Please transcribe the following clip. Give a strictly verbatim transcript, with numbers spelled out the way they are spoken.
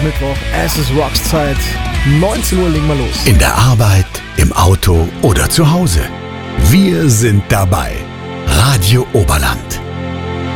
Mittwoch. Es ist Rockszeit. neunzehn Uhr legen wir los. In der Arbeit, im Auto oder zu Hause. Wir sind dabei. Radio Oberland.